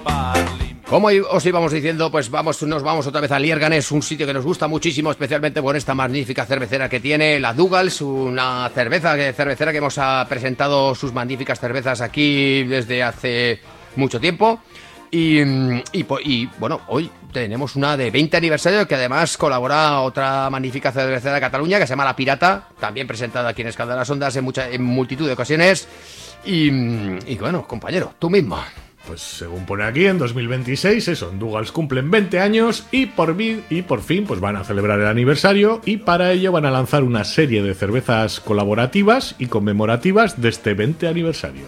Como os íbamos diciendo, pues nos vamos otra vez a Liérganes, un sitio que nos gusta muchísimo, especialmente por esta magnífica cervecera que tiene, la Dougals, una cervecera que hemos presentado sus magníficas cervezas aquí desde hace mucho tiempo. Y bueno, hoy tenemos una de 20 aniversario que además colabora otra magnífica cervecera de Cataluña que se llama La Pirata, también presentada aquí en Escalda de las Ondas en multitud de ocasiones. Y bueno, compañero, tú mismo. Pues según pone aquí, en 2026, en Dougals cumplen 20 años y por fin pues van a celebrar el aniversario, y para ello van a lanzar una serie de cervezas colaborativas y conmemorativas de este 20 aniversario.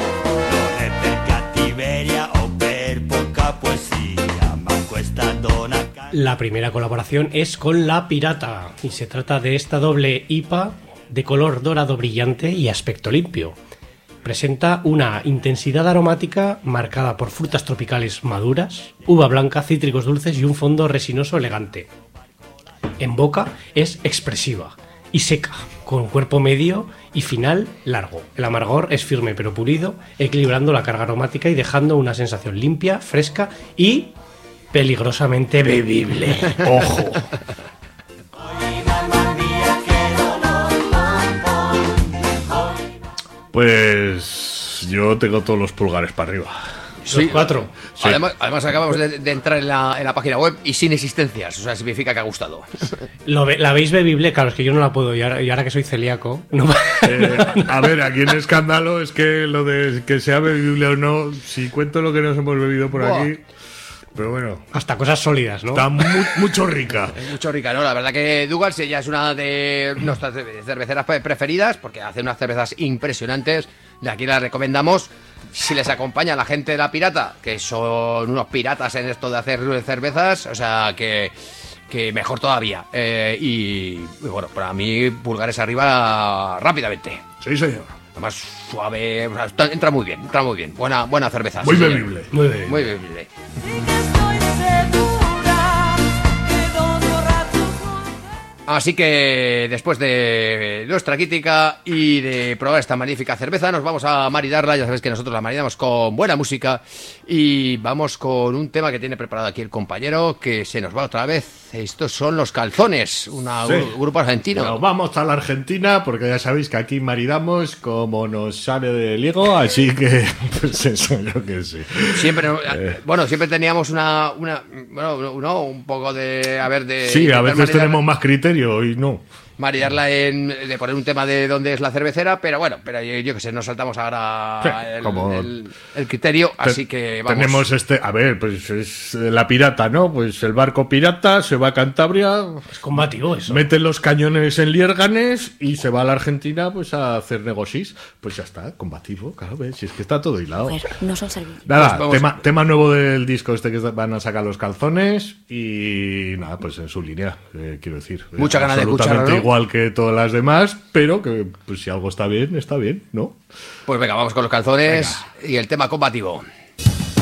La primera colaboración es con La Pirata y se trata de esta doble IPA de color dorado brillante y aspecto limpio. Presenta una intensidad aromática marcada por frutas tropicales maduras, uva blanca, cítricos dulces y un fondo resinoso elegante. En boca es expresiva y seca, con cuerpo medio y final largo. El amargor es firme pero pulido, equilibrando la carga aromática y dejando una sensación limpia, fresca y peligrosamente bebible. ¡Ojo! Pues yo tengo todos los pulgares para arriba. Sí, los 4. Sí. Además acabamos de entrar en la página web y sin existencias, o sea, significa que ha gustado. ¿La veis bebible? Claro, es que yo no la puedo, y ahora que soy celíaco... No... A ver, aquí en Escándalo es que lo de que sea bebible o no, si cuento lo que nos hemos bebido por aquí... Pero bueno, hasta cosas sólidas, ¿no? Está mucho rica. Es mucho rica, ¿no? La verdad que Dougals ya es una de nuestras cerveceras preferidas porque hace unas cervezas impresionantes. De aquí las recomendamos. Si les acompaña la gente de La Pirata, que son unos piratas en esto de hacer cervezas, o sea que mejor todavía. Y bueno, para mí pulgares arriba rápidamente. Sí, señor. Además suave, o sea, entra muy bien. Buena cerveza. Muy sí, bebible. Muy bebible. Así que después de nuestra crítica y de probar esta magnífica cerveza, nos vamos a maridarla. Ya sabéis que nosotros la maridamos con buena música y vamos con un tema que tiene preparado aquí el compañero, que se nos va otra vez. Estos son Los Calzones, un grupo argentino. Bueno, vamos a la Argentina porque ya sabéis que aquí maridamos como nos sale del higo, así que pues eso, yo que sé. Siempre teníamos un poco de... Sí, a veces tenemos más criterio y no. Maridarla de poner un tema de dónde es la cervecera, pero yo que sé, nos saltamos ahora el criterio, así que vamos. Tenemos pues es La Pirata, ¿no? Pues el barco pirata se va a Cantabria, es combativo eso. Mete los cañones en Liérganes y se va a la Argentina pues a hacer negocios. Pues ya está, combativo, claro, ¿ves? Si es que está todo hilado. Pues no son servicios. Nada, tema nuevo del disco que van a sacar Los Calzones y nada, pues en su línea, quiero decir. Mucha ganas de escucharlo, ¿no? Igual que todas las demás, pero que pues si algo está bien, ¿no? Pues venga, vamos con Los Calzones y el tema combativo.